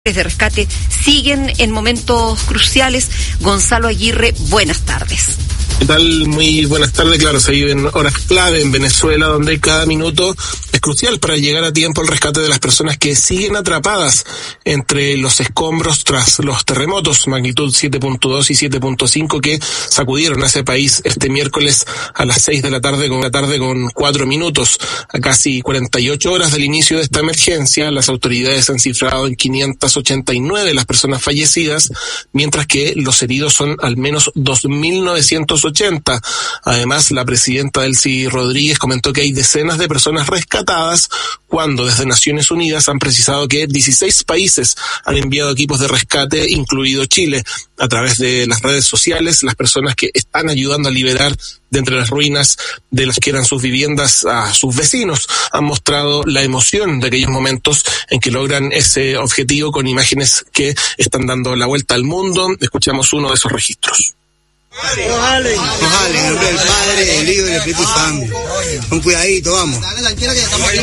de rescate siguen en momentos cruciales. Gonzalo Aguirre, buenas tardes. ¿Qué tal? Muy buenas tardes. Claro, se viven horas clave en Venezuela, donde cada minuto es crucial para llegar a tiempo al rescate de las personas que siguen atrapadas entre los escombros tras los terremotos magnitud 7.2 y 7.5 que sacudieron a ese país este miércoles a las 6 de la tarde con 4 minutos. A casi 48 horas del inicio de esta emergencia, las autoridades han cifrado en 589 las personas fallecidas, mientras que los heridos son al menos 2.980. Además, la presidenta Delcy Rodríguez comentó que hay decenas de personas rescatadas, cuando desde Naciones Unidas han precisado que 16 países han enviado equipos de rescate, incluido Chile. A través de las redes sociales, las personas que están ayudando a liberar de entre las ruinas de las que eran sus viviendas a sus vecinos han mostrado la emoción de aquellos momentos en que logran ese objetivo, con imágenes que están dando la vuelta al mundo. Escuchamos uno de esos registros. Nos jalen, en nombre del Padre, del Hijo y del Espíritu Santo. Con cuidadito, vamos. Tranquila,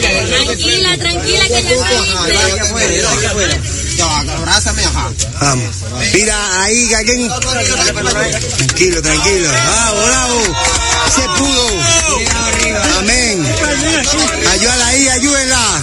que ya abrázame, ajá. Vamos. Mira, ahí, alguien. Tranquilo. Bravo. Se pudo. Amén. Ayúdala ahí, ayúdenla.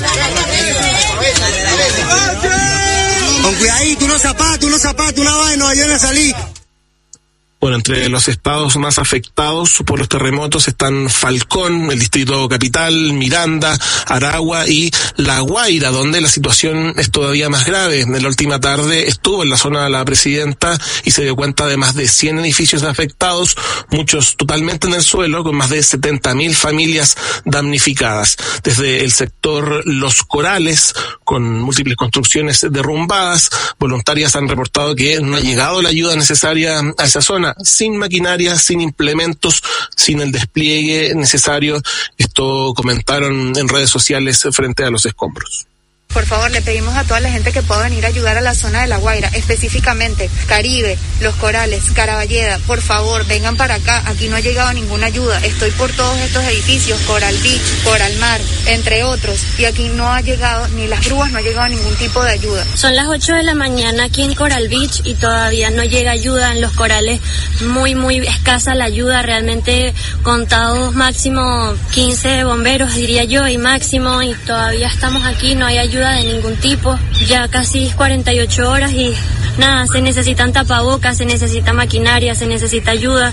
Con cuidadito, unos zapatos, una vaina, ayúdenla a salir. Bueno, entre los estados más afectados por los terremotos están Falcón, el Distrito Capital, Miranda, Aragua y La Guaira, donde la situación es todavía más grave. En la última tarde estuvo en la zona la presidenta y se dio cuenta de más de 100 edificios afectados, muchos totalmente en el suelo, con más de 70.000 familias damnificadas. Desde el sector Los Corales, con múltiples construcciones derrumbadas, voluntarias han reportado que no ha llegado la ayuda necesaria a esa zona, sin maquinaria, sin implementos, sin el despliegue necesario. Esto comentaron en redes sociales frente a los escombros. Por favor, le pedimos a toda la gente que pueda venir a ayudar a la zona de La Guaira, específicamente Caribe, Los Corales, Caraballeda. Por favor, vengan para acá. Aquí no ha llegado ninguna ayuda. Estoy por todos estos edificios, Coral Beach, Coral Mar, entre otros. Y aquí no ha llegado, ni las grúas, no ha llegado ningún tipo de ayuda. Son las 8 de la mañana aquí en Coral Beach y todavía no llega ayuda. En Los Corales muy escasa la ayuda. Realmente contados máximo 15 bomberos, diría yo, y máximo. Y todavía estamos aquí, no hay ayuda de ningún tipo, ya casi 48 horas y nada, se necesitan tapabocas, se necesita maquinaria, se necesita ayuda.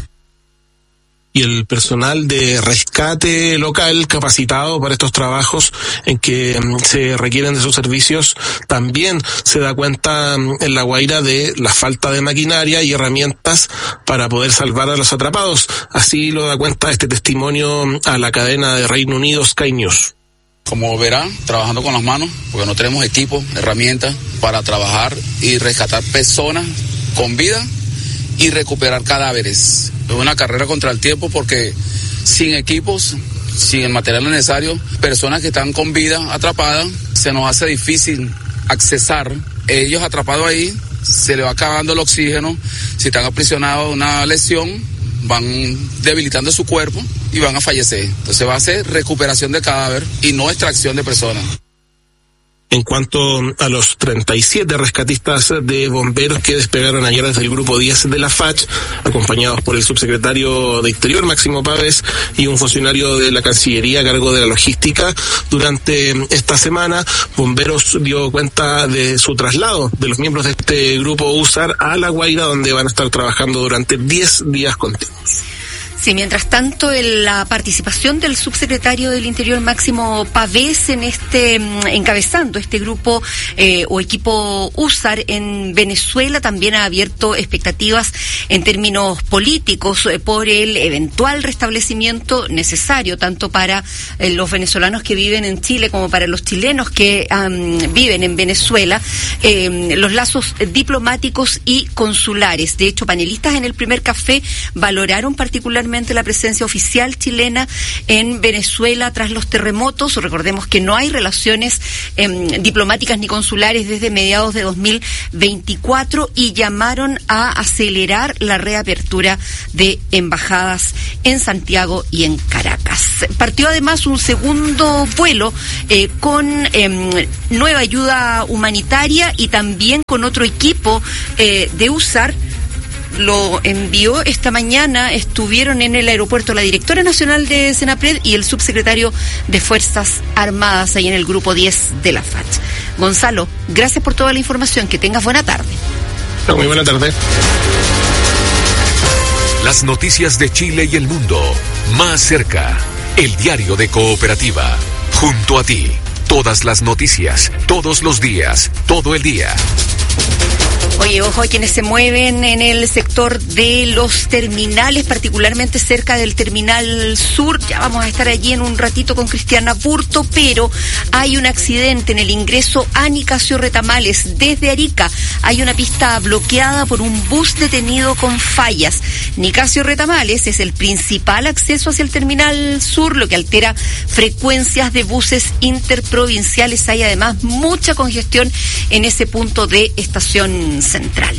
Y el personal de rescate local capacitado para estos trabajos en que se requieren de sus servicios también se da cuenta en La Guaira de la falta de maquinaria y herramientas para poder salvar a los atrapados. Así lo da cuenta este testimonio a la cadena de Reino Unido Sky News. Como verán, trabajando con las manos, porque no tenemos equipo, herramientas para trabajar y rescatar personas con vida y recuperar cadáveres. Es una carrera contra el tiempo porque sin equipos, sin el material necesario, personas que están con vida atrapadas, se nos hace difícil accesar. Ellos atrapados ahí, se les va acabando el oxígeno, si están aprisionados de una lesión, van debilitando su cuerpo y van a fallecer. Entonces va a ser recuperación de cadáver y no extracción de personas. En cuanto a los 37 rescatistas de bomberos que despegaron ayer desde el grupo 10 de la FACH, acompañados por el subsecretario de Exterior, Máximo Pávez, y un funcionario de la Cancillería a cargo de la logística, durante esta semana, Bomberos dio cuenta de su traslado de los miembros de este grupo USAR a La Guaira, donde van a estar trabajando durante 10 días continuos. Sí, mientras tanto, la participación del subsecretario del Interior, Máximo Pavés, encabezando este grupo o equipo USAR en Venezuela, también ha abierto expectativas en términos políticos por el eventual restablecimiento necesario, tanto para los venezolanos que viven en Chile como para los chilenos que viven en Venezuela, los lazos diplomáticos y consulares. De hecho, panelistas en el primer café valoraron particularmente nuevamente la presencia oficial chilena en Venezuela tras los terremotos. Recordemos que no hay relaciones diplomáticas ni consulares desde mediados de 2024 y llamaron a acelerar la reapertura de embajadas en Santiago y en Caracas. Partió además un segundo vuelo con nueva ayuda humanitaria y también con otro equipo de USAR. Lo envió esta mañana. Estuvieron en el aeropuerto la directora nacional de Senapred y el subsecretario de Fuerzas Armadas ahí en el grupo 10 de la FACH. Gonzalo, gracias por toda la información. Que tengas buena tarde. Muy buena tarde. Las noticias de Chile y el mundo más cerca. El diario de Cooperativa. Junto a ti. Todas las noticias, todos los días, todo el día. Oye, ojo a quienes se mueven en el sector de los terminales, particularmente cerca del Terminal Sur. Ya vamos a estar allí en un ratito con Cristiana Burto, pero hay un accidente en el ingreso a Nicasio Retamales. Desde Arica hay una pista bloqueada por un bus detenido con fallas. Nicasio Retamales es el principal acceso hacia el Terminal Sur, lo que altera frecuencias de buses interprovinciales. Hay además mucha congestión en ese punto de estación central.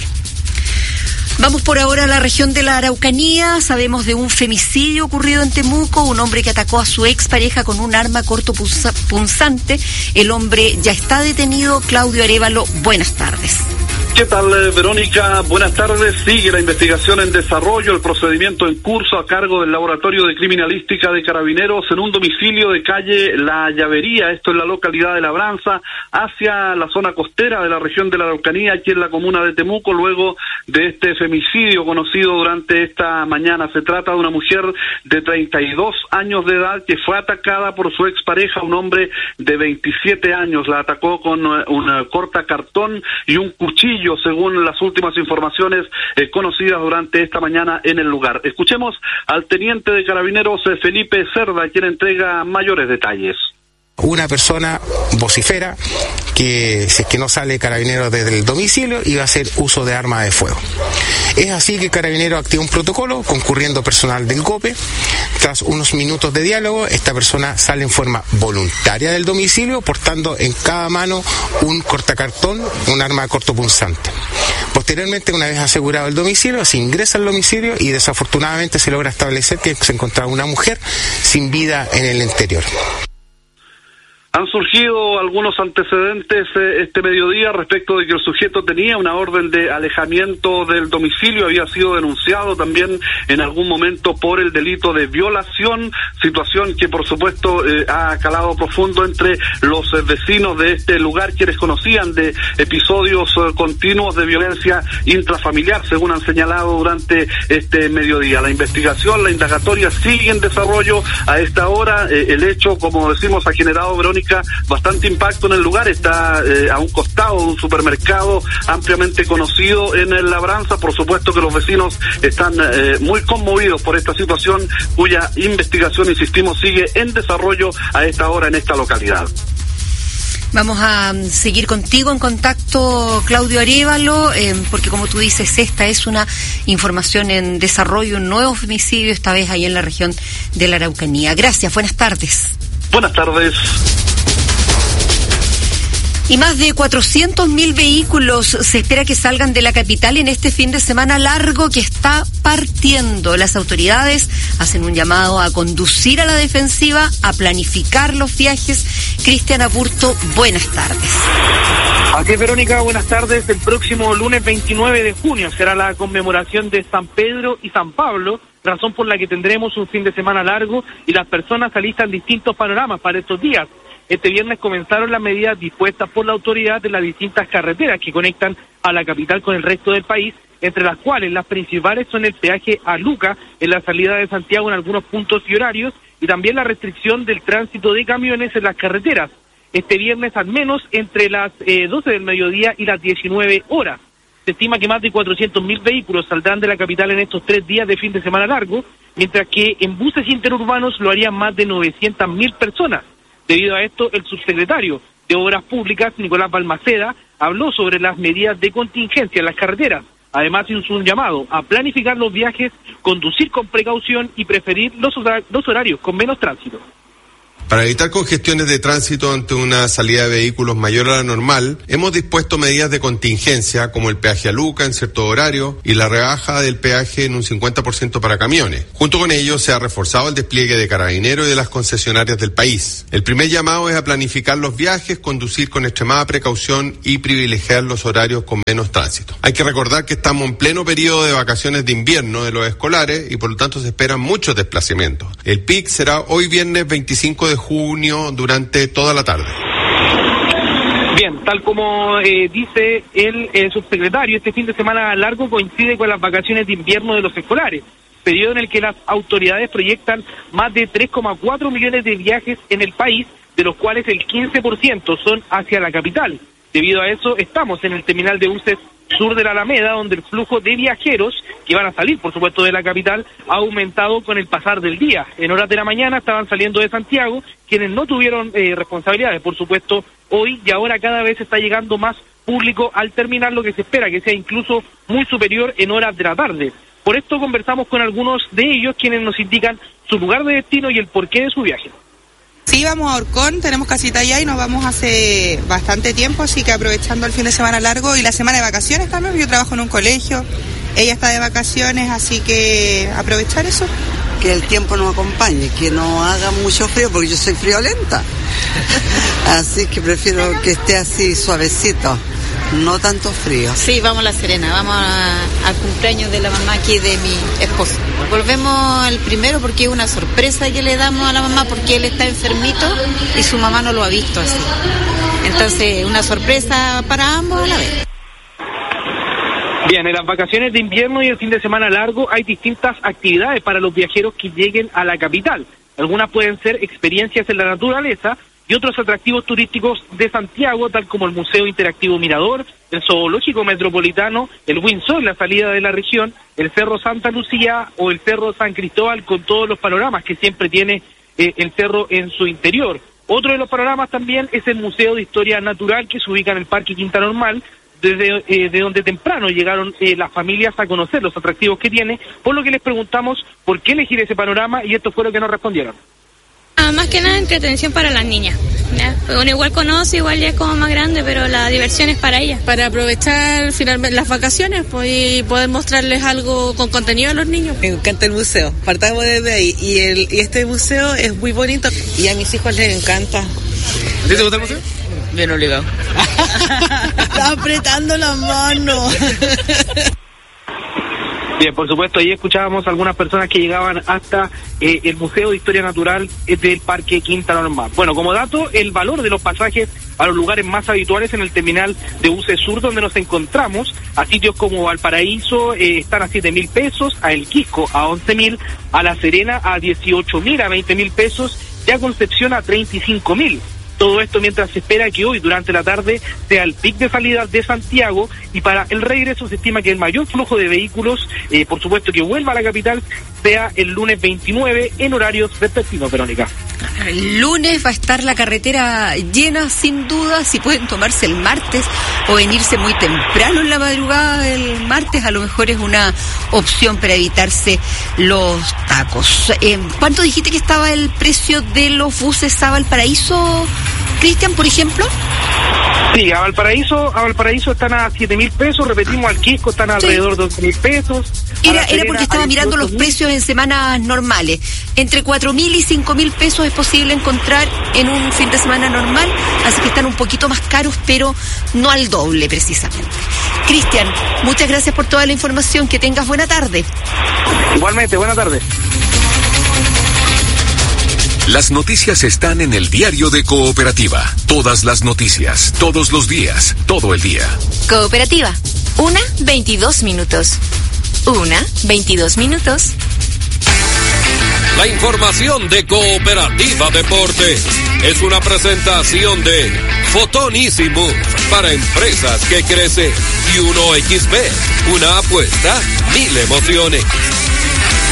Vamos por ahora a la región de la Araucanía. Sabemos de un femicidio ocurrido en Temuco, un hombre que atacó a su expareja con un arma cortopunzante. El hombre ya está detenido. Claudio Arévalo, buenas tardes. ¿Qué tal, Verónica? Buenas tardes. Sigue la investigación en desarrollo, el procedimiento en curso a cargo del Laboratorio de Criminalística de Carabineros en un domicilio de calle La Llavería, esto en la localidad de Labranza, hacia la zona costera de la región de la Araucanía, aquí en la comuna de Temuco, luego de este femicidio conocido durante esta mañana. Se trata de una mujer de 32 años de edad que fue atacada por su expareja, un hombre de 27 años. La atacó con un cortacartón y un cuchillo, según las últimas informaciones conocidas durante esta mañana en el lugar. Escuchemos al teniente de Carabineros Felipe Cerda, quien entrega mayores detalles. Una persona vocifera que si es que no sale Carabineros desde el domicilio iba a hacer uso de arma de fuego. Es así que Carabineros activa un protocolo concurriendo personal del GOPE. Tras unos minutos de diálogo, esta persona sale en forma voluntaria del domicilio portando en cada mano un cortacartón, un arma cortopunzante. Posteriormente, una vez asegurado el domicilio, se ingresa al domicilio y desafortunadamente se logra establecer que se encontraba una mujer sin vida en el interior. Han surgido algunos antecedentes este mediodía respecto de que el sujeto tenía una orden de alejamiento del domicilio, había sido denunciado también en algún momento por el delito de violación, situación que por supuesto ha calado profundo entre los vecinos de este lugar, quienes conocían de episodios continuos de violencia intrafamiliar, según han señalado durante este mediodía. La investigación, la indagatoria sigue en desarrollo a esta hora. El hecho, como decimos, ha generado, Verónica, bastante impacto en el lugar. Está a un costado de un supermercado ampliamente conocido en el Labranza. Por supuesto que los vecinos están muy conmovidos por esta situación, cuya investigación, insistimos, sigue en desarrollo a esta hora en esta localidad. Vamos a seguir contigo en contacto, Claudio Arévalo, porque como tú dices, esta es una información en desarrollo, un nuevo femicidio, esta vez ahí en la región de la Araucanía. Gracias, buenas tardes. Buenas tardes. Y más de 400.000 vehículos se espera que salgan de la capital en este fin de semana largo que está partiendo. Las autoridades hacen un llamado a conducir a la defensiva, a planificar los viajes. Cristiana Burto, buenas tardes. Así es, Verónica, buenas tardes. El próximo lunes 29 de junio será la conmemoración de San Pedro y San Pablo, razón por la que tendremos un fin de semana largo y las personas alistan distintos panoramas para estos días. Este viernes comenzaron las medidas dispuestas por la autoridad de las distintas carreteras que conectan a la capital con el resto del país, entre las cuales las principales son el peaje a Luca en la salida de Santiago en algunos puntos y horarios, y también la restricción del tránsito de camiones en las carreteras. Este viernes al menos entre las 12 del mediodía y las 19 horas. Se estima que más de 400.000 vehículos saldrán de la capital en estos 3 días de fin de semana largo, mientras que en buses interurbanos lo harían más de 900.000 personas. Debido a esto, el subsecretario de Obras Públicas, Nicolás Balmaceda, habló sobre las medidas de contingencia en las carreteras. Además, hizo un llamado a planificar los viajes, conducir con precaución y preferir los horarios con menos tránsito. Para evitar congestiones de tránsito ante una salida de vehículos mayor a la normal, hemos dispuesto medidas de contingencia como el peaje a Luca en cierto horario y la rebaja del peaje en un 50% para camiones. Junto con ello se ha reforzado el despliegue de carabineros y de las concesionarias del país. El primer llamado es a planificar los viajes, conducir con extremada precaución y privilegiar los horarios con menos tránsito. Hay que recordar que estamos en pleno periodo de vacaciones de invierno de los escolares y por lo tanto se esperan muchos desplazamientos. El pic será hoy viernes 25 de junio durante toda la tarde. Bien, tal como dice el subsecretario, este fin de semana largo coincide con las vacaciones de invierno de los escolares, periodo en el que las autoridades proyectan más de 3,4 millones de viajes en el país, de los cuales el 15% son hacia la capital. Debido a eso, estamos en el terminal de buses sur de la Alameda, donde el flujo de viajeros que van a salir, por supuesto, de la capital, ha aumentado con el pasar del día. En horas de la mañana estaban saliendo de Santiago, quienes no tuvieron responsabilidades, por supuesto, hoy y ahora cada vez está llegando más público al terminal, lo que se espera que sea incluso muy superior en horas de la tarde. Por esto conversamos con algunos de ellos, quienes nos indican su lugar de destino y el porqué de su viaje. Sí, vamos a Orcón, tenemos casita allá y nos vamos hace bastante tiempo, así que aprovechando el fin de semana largo y la semana de vacaciones también. Yo trabajo en un colegio, ella está de vacaciones, así que aprovechar eso. Que el tiempo nos acompañe, que no haga mucho frío, porque yo soy friolenta, así que prefiero que esté así suavecito, no tanto frío. Sí, vamos a La Serena, vamos al cumpleaños de la mamá aquí de mi esposo. Volvemos el primero porque es una sorpresa que le damos a la mamá, porque él está enfermito y su mamá no lo ha visto así. Entonces, una sorpresa para ambos a la vez. Bien, en las vacaciones de invierno y el fin de semana largo hay distintas actividades para los viajeros que lleguen a la capital. Algunas pueden ser experiencias en la naturaleza y otros atractivos turísticos de Santiago, tal como el Museo Interactivo Mirador, el Zoológico Metropolitano, el Windsor, la salida de la región, el Cerro Santa Lucía o el Cerro San Cristóbal, con todos los panoramas que siempre tiene el cerro en su interior. Otro de los panoramas también es el Museo de Historia Natural, que se ubica en el Parque Quinta Normal, de donde temprano llegaron las familias a conocer los atractivos que tiene, por lo que les preguntamos por qué elegir ese panorama y esto fue lo que nos respondieron. Más que nada entretención para las niñas, ¿ya? Uno igual conoce, igual ya es como más grande, pero la diversión es para ellas. Para aprovechar finalmente las vacaciones, pues, y poder mostrarles algo con contenido a los niños. Me encanta el museo, partamos desde ahí, y este museo es muy bonito y a mis hijos les encanta. ¿A ti te gusta el museo? Bien obligado. Está apretando las manos. Bien, por supuesto, ahí escuchábamos a algunas personas que llegaban hasta el Museo de Historia Natural del Parque Quinta Normal. Bueno, como dato, el valor de los pasajes a los lugares más habituales en el terminal de buses sur, donde nos encontramos, a sitios como Valparaíso están a 7.000 pesos, a El Quisco a 11.000, a La Serena a 18.000, a 20.000 pesos, y a Concepción a 35.000. Todo esto mientras se espera que hoy, durante la tarde, sea el pic de salida de Santiago, y para el regreso se estima que el mayor flujo de vehículos, por supuesto que vuelva a la capital, sea el lunes 29 en horarios respectivos, Verónica. El lunes va a estar la carretera llena, sin duda. Si pueden tomarse el martes o venirse muy temprano en la madrugada del martes, a lo mejor es una opción para evitarse los tacos. ¿Cuánto dijiste que estaba el precio de los buses a Valparaíso, Cristian, por ejemplo? Sí, a Valparaíso están a 7.000 pesos, repetimos, al Quisco están alrededor de 11.000 pesos. Era porque estaba mirando los precios en semanas normales. Entre 4.000 y 5.000 pesos es posible encontrar en un fin de semana normal, así que están un poquito más caros, pero no al doble precisamente. Cristian, muchas gracias por toda la información, que tengas buena tarde. Igualmente, buena tarde. Las noticias están en el diario de Cooperativa. Todas las noticias, todos los días, todo el día. Cooperativa, 1:22 minutos. 1:22 minutos. La información de Cooperativa Deporte es una presentación de Fotonísimo para empresas que crecen y 1xBet, una apuesta, 1000 emociones.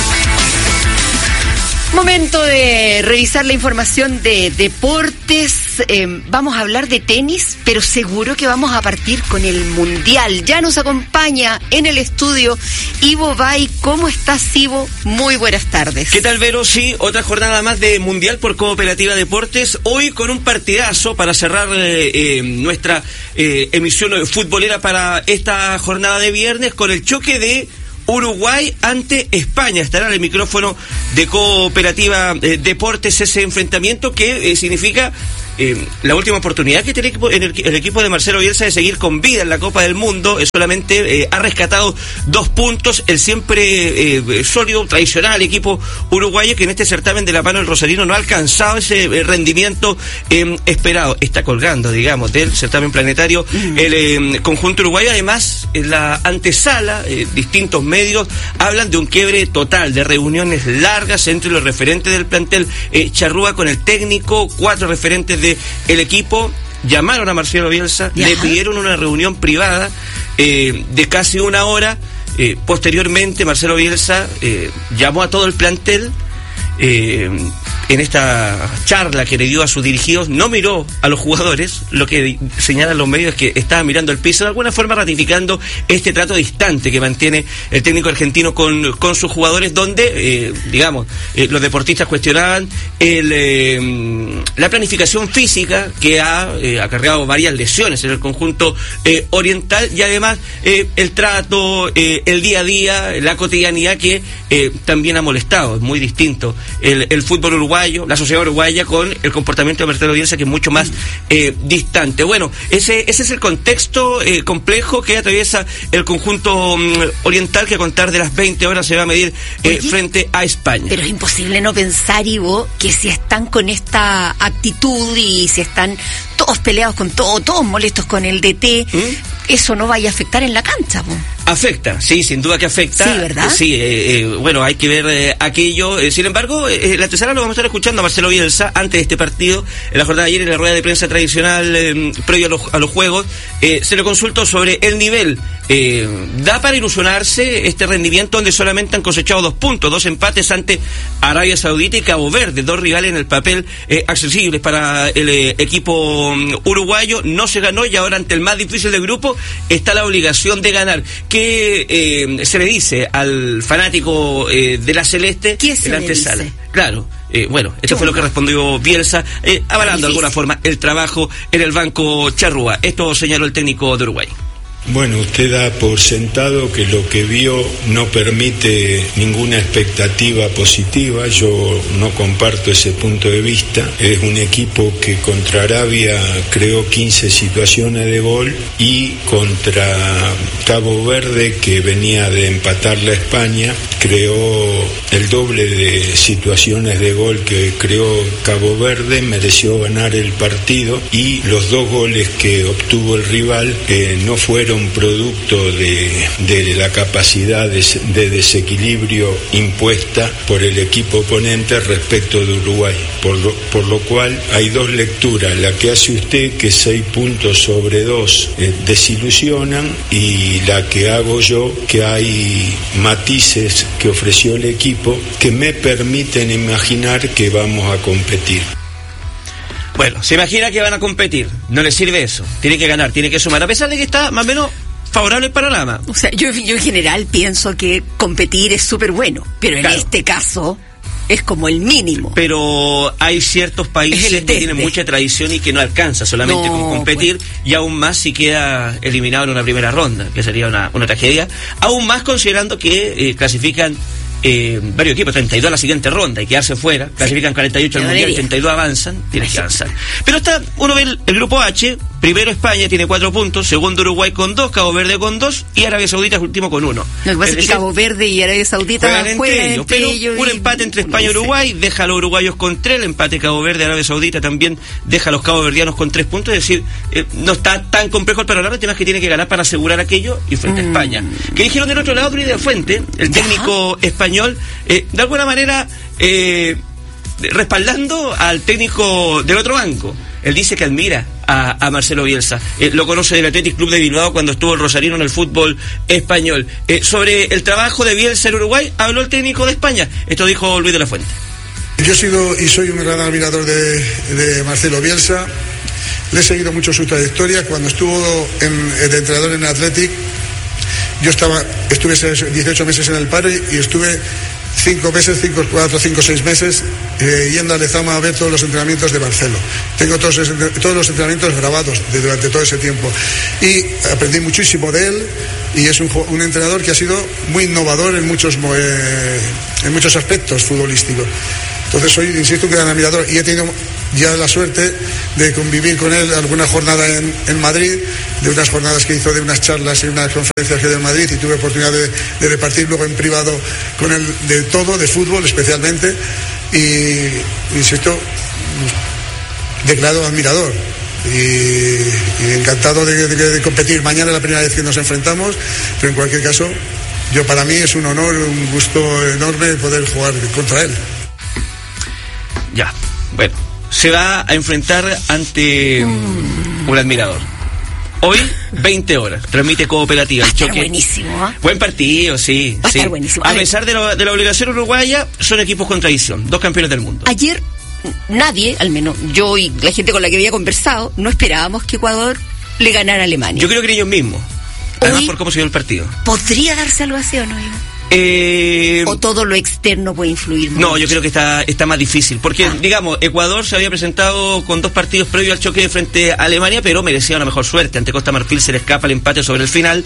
Momento de revisar la información de deportes. vamos a hablar de tenis, pero seguro que vamos a partir con el Mundial. Ya nos acompaña en el estudio Ivo Bay. ¿Cómo estás, Ivo? Muy buenas tardes. ¿Qué tal, Vero? Sí, otra jornada más de Mundial por Cooperativa Deportes. Hoy con un partidazo para cerrar nuestra emisión futbolera para esta jornada de viernes, con el choque de Uruguay ante España. Estará en el micrófono de Cooperativa Deportes ese enfrentamiento que significa la última oportunidad que tiene el equipo de Marcelo Bielsa de seguir con vida en la Copa del Mundo. Solamente ha rescatado 2 puntos, el siempre sólido, tradicional equipo uruguayo, que en este certamen de la mano del Rosarino no ha alcanzado ese rendimiento esperado. Está colgando, digamos, del certamen planetario el conjunto uruguayo. Además, en la antesala, distintos medios hablan de un quiebre total, de reuniones largas entre los referentes del plantel charrúa con el técnico. 4 referentes del equipo llamaron a Marcelo Bielsa, le pidieron una reunión privada de casi 1 hora. Posteriormente, Marcelo Bielsa llamó a todo el plantel. En esta charla que le dio a sus dirigidos, no miró a los jugadores. Lo que señalan los medios es que estaba mirando el piso, de alguna forma ratificando este trato distante que mantiene el técnico argentino con sus jugadores, donde, los deportistas cuestionaban la planificación física que ha acarreado varias lesiones en el conjunto oriental, y además el trato, el día a día, la cotidianidad que también ha molestado. Es muy distinto el fútbol uruguayo, la sociedad uruguaya, con el comportamiento de Marcelo Bielsa, que es mucho más distante. Bueno, ese es el contexto complejo que atraviesa el conjunto oriental, que a contar de las 20 horas se va a medir frente a España. Pero es imposible no pensar, Ivo, que si están con esta actitud y si están todos peleados con todo, todos molestos con el DT, eso no vaya a afectar en la cancha, po. Afecta, sí, sin duda que afecta. Sí, ¿verdad? Sí, hay que ver aquello. Sin embargo, la antesala lo vamos a estar escuchando a Marcelo Bielsa antes de este partido. En la jornada de ayer, en la rueda de prensa tradicional previo a los juegos, se le consultó sobre el nivel. ¿Da para ilusionarse este rendimiento donde solamente han cosechado 2 puntos, 2 empates ante Arabia Saudita y Cabo Verde, 2 rivales en el papel accesibles para el equipo uruguayo? No se ganó, y ahora ante el más difícil del grupo está la obligación de ganar. ¿Qué se le dice al fanático de la Celeste en la antesala? Claro. Esto fue lo que respondió Bielsa, avalando de alguna forma el trabajo en el banco charrúa. Esto señaló el técnico de Uruguay. Bueno, usted da por sentado que lo que vio no permite ninguna expectativa positiva. Yo no comparto ese punto de vista. Es un equipo que contra Arabia creó 15 situaciones de gol, y contra Cabo Verde, que venía de empatarle a España, creó el doble de situaciones de gol que creó Cabo Verde. Mereció ganar el partido, y los 2 goles que obtuvo el rival no fueron producto de la capacidad de desequilibrio impuesta por el equipo oponente respecto de Uruguay, por lo cual hay 2 lecturas: la que hace usted, que 6 puntos sobre 2 desilusionan, y la que hago yo, que hay matices que ofreció el equipo que me permiten imaginar que vamos a competir. Bueno, se imagina que van a competir, no les sirve eso, tiene que ganar, tiene que sumar, a pesar de que está más o menos favorable el panorama. O sea, yo en general pienso que competir es súper bueno, pero en este caso es como el mínimo. Pero hay ciertos países que tienen mucha tradición y que no alcanza solamente con competir, y aún más si queda eliminado en una primera ronda, que sería una tragedia, aún más considerando que clasifican varios equipos, 32 a la siguiente ronda, y quedarse fuera, clasifican 48 al Mundial, 32 avanzan, tienes que avanzar. Pero uno ve el grupo H, primero España tiene 4 puntos, segundo Uruguay con 2, Cabo Verde con 2, y Arabia Saudita es último con 1. Lo que pasa es que Cabo Verde y Arabia Saudita juegan entre ellos, un empate entre España y Uruguay deja a los uruguayos con 3, el empate Cabo Verde, Arabia Saudita también deja a los caboverdianos con 3 puntos, es decir, no está tan complejo el panorama. El tema es que tiene que ganar para asegurar aquello, y frente a España. ¿Qué dijeron del otro lado? Luis de la Fuente, el técnico español, de alguna manera respaldando al técnico del otro banco. Él dice que admira a Marcelo Bielsa, lo conoce del Athletic Club de Bilbao cuando estuvo el Rosarino en el fútbol español. Sobre el trabajo de Bielsa en Uruguay habló el técnico de España. Esto dijo Luis de la Fuente. Yo he sido y soy un gran admirador de Marcelo Bielsa. Le he seguido mucho su trayectoria. Cuando estuvo de entrenador en Athletic, estuve 18 meses en el paro y estuve 5 meses, 6 meses yendo a Lezama a ver todos los entrenamientos de Marcelo. Tengo todos los entrenamientos grabados durante todo ese tiempo y aprendí muchísimo de él, y es un entrenador que ha sido muy innovador en muchos aspectos futbolísticos. Entonces soy, insisto, un gran admirador, y he tenido ya la suerte de convivir con él alguna jornada en Madrid, de unas jornadas que hizo, de unas charlas y unas conferencias que dio en Madrid, y tuve oportunidad de repartir luego en privado con él de todo, de fútbol especialmente, y insisto, declarado admirador. Y encantado de competir. Mañana es la primera vez que nos enfrentamos, pero en cualquier caso, para mí es un honor, un gusto enorme poder jugar contra él. Ya, bueno, se va a enfrentar ante un admirador. Hoy, 20 horas, transmite Cooperativa. El choque. Buenísimo, ¿eh? Buen partido, sí. Va a estar buenísimo. A pesar de la obligación uruguaya, son equipos con tradición, 2 campeones del mundo. Ayer nadie, al menos yo y la gente con la que había conversado, no esperábamos que Ecuador le ganara a Alemania. Yo creo que ellos mismos. Además, por cómo se dio el partido. ¿Podría darse algo así o no? ¿O todo lo externo puede influir mucho? No, yo creo que está más difícil. Porque, digamos, Ecuador se había presentado con 2 partidos previos al choque frente a Alemania, pero merecía una mejor suerte. Ante Costa Marfil se le escapa el empate sobre el final.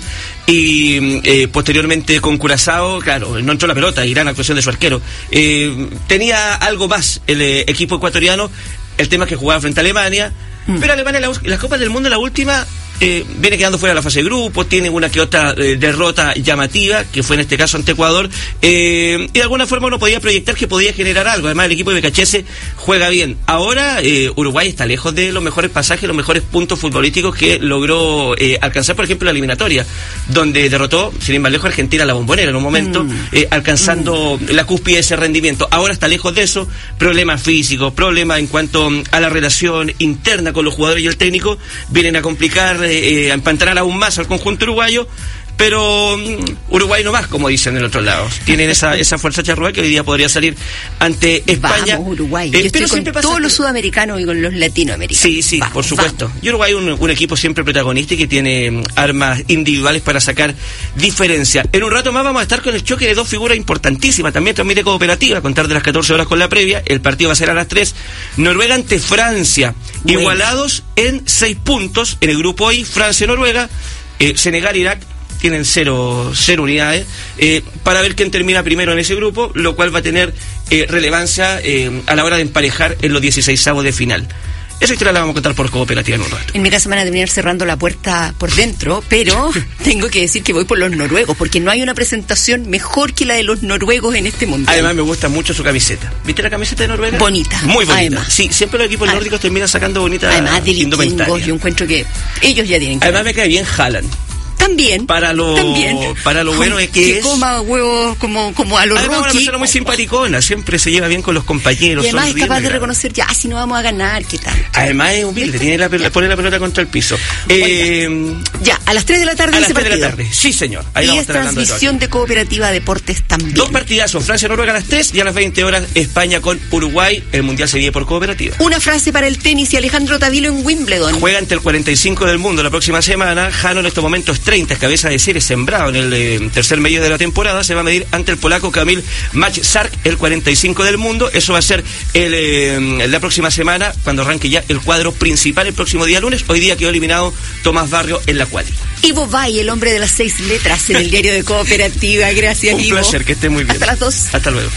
Y posteriormente con Curazao, claro, no entró la pelota, y gran actuación de su arquero. Tenía algo más el equipo ecuatoriano. El tema es que jugaba frente a Alemania. Pero Alemania, las Copas del Mundo, la última, viene quedando fuera de la fase de grupo, tiene una que otra derrota llamativa, que fue en este caso ante Ecuador, y de alguna forma uno podía proyectar que podía generar algo. Además, el equipo de Becachese juega bien. Ahora Uruguay está lejos de los mejores pasajes, los mejores puntos futbolísticos que logró alcanzar, por ejemplo, la eliminatoria, donde derrotó, sin ir más lejos, Argentina a la Bombonera en un momento, alcanzando la cúspide de ese rendimiento. Ahora está lejos de eso, problemas físicos, problemas en cuanto a la relación interna con los jugadores y el técnico, vienen a complicar, a empantanar aún más al conjunto uruguayo. Pero Uruguay no más, como dicen del otro lado. Tienen esa fuerza charrúa que hoy día podría salir ante España. Vamos, Uruguay. Yo estoy con todos los sudamericanos y con los latinoamericanos. Sí, por supuesto. Y Uruguay es un equipo siempre protagonista y que tiene armas individuales para sacar diferencia. En un rato más vamos a estar con el choque de 2 figuras importantísimas. También transmite Cooperativa, a contar de las 14 horas con la previa. El partido va a ser a las 3. Noruega ante Francia. Bueno. Igualados en 6 puntos. En el grupo I, Francia y Noruega. Senegal, Irak tienen 0 unidades, para ver quién termina primero en ese grupo, lo cual va a tener relevancia a la hora de emparejar en los 16avos de final. Esa historia la vamos a contar por Cooperativa en un rato. En mi casa me van a terminar cerrando la puerta por dentro, pero tengo que decir que voy por los noruegos, porque no hay una presentación mejor que la de los noruegos en este mundial. Además me gusta mucho su camiseta. ¿Viste la camiseta de Noruega? Bonita. Muy bonita. Además. Sí, siempre los equipos nórdicos terminan sacando bonitas indumentaria. Yo encuentro que ellos ya tienen que... Además me cae bien Haaland. También. Para lo bueno es que coma huevos como a los Rocky. Además, una persona muy simpaticona, siempre se lleva bien con los compañeros. Y además es capaz de reconocer, si no vamos a ganar, ¿qué tal? Además es humilde, pone la pelota contra el piso. Ya, a las 3 de la tarde. A las 3 de la tarde, sí señor. Ahí y es transmisión de Cooperativa Deportes también. 2 partidazos, Francia-Noruega a las 3 y a las 20 horas España con Uruguay. El Mundial se vive por Cooperativa. Una frase para el tenis y Alejandro Tavilo en Wimbledon. Juega ante el 45 del mundo la próxima semana. Jano en estos momentos 30, cabeza de serie, sembrado en el tercer medio de la temporada. Se va a medir ante el polaco Kamil Maćarek, el 45 del mundo. Eso va a ser la próxima semana, cuando arranque ya el cuadro principal el próximo día lunes. Hoy día quedó eliminado Tomás Barrio en la quali. Ivo Bay, el hombre de las 6 letras en el diario de Cooperativa. Gracias, Ivo. Un placer, que esté muy bien. Hasta las 2. Hasta luego.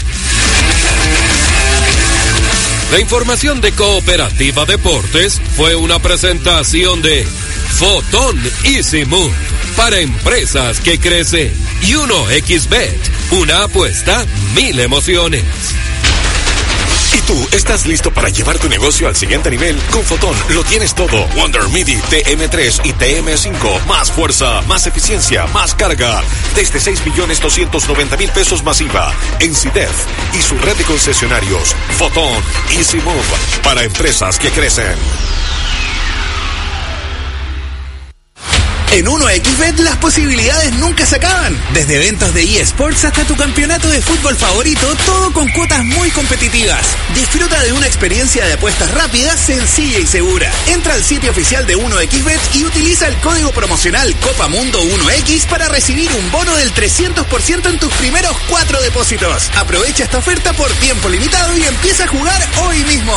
La información de Cooperativa Deportes fue una presentación de Fotón Easy Move para empresas que crecen y 1xBet, una apuesta, 1000 emociones. ¿Y tú estás listo para llevar tu negocio al siguiente nivel? Con Fotón lo tienes todo. Wonder MIDI TM3 y TM5. Más fuerza, más eficiencia, más carga. Desde 6.290.000 pesos masiva. En CIDEF y su red de concesionarios. Fotón Easy Move para empresas que crecen. En 1xBet las posibilidades nunca se acaban. Desde eventos de eSports hasta tu campeonato de fútbol favorito, todo con cuotas muy competitivas. Disfruta de una experiencia de apuestas rápida, sencilla y segura. Entra al sitio oficial de 1xBet y utiliza el código promocional COPAMUNDO1X para recibir un bono del 300% en tus primeros 4 depósitos. Aprovecha esta oferta por tiempo limitado y empieza a jugar hoy mismo.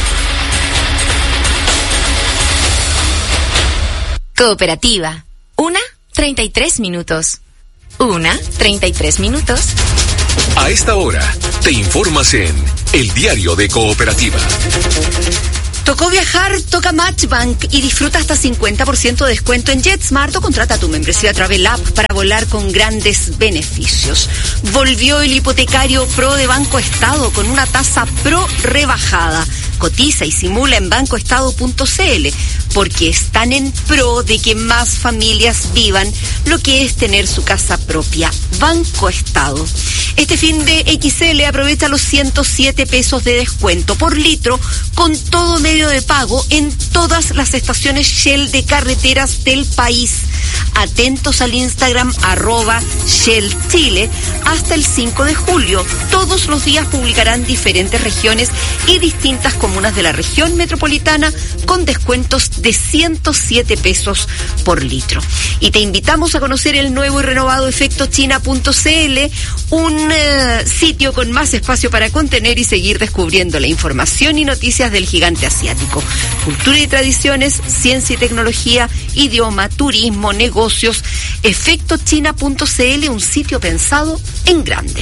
Cooperativa. 1:33 minutos. 1:33 minutos. A esta hora, te informas en El Diario de Cooperativa. Tocó viajar, toca Matchbank y disfruta hasta 50% de descuento en JetSmart o contrata tu membresía Travel App para volar con grandes beneficios. Volvió el hipotecario Pro de Banco Estado con una tasa Pro rebajada. Cotiza y simula en bancoestado.cl porque están en pro de que más familias vivan lo que es tener su casa propia. Banco Estado. Este fin de XL aprovecha los 107 pesos de descuento por litro con todo medio de pago en todas las estaciones Shell de carreteras del país. Atentos al Instagram @Shell Chile hasta el 5 de julio. Todos los días publicarán diferentes regiones y distintas comunas de la región metropolitana con descuentos de 107 pesos por litro. Y te invitamos a conocer el nuevo y renovado efectochina.cl, un sitio con más espacio para contener y seguir descubriendo la información y noticias del gigante asiático. Cultura y tradiciones, ciencia y tecnología, idioma, turismo, negocios. Efectochina.cl, un sitio pensado en grande.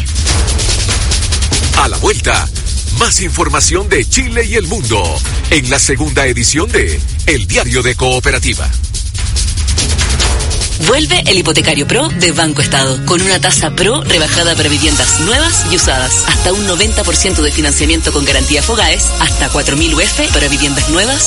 A la vuelta, más información de Chile y el mundo en la segunda edición de El Diario de Cooperativa. Vuelve el hipotecario Pro de Banco Estado, con una tasa Pro rebajada para viviendas nuevas y usadas, hasta un 90% de financiamiento con garantía FOGAES, hasta 4.000 UF para viviendas nuevas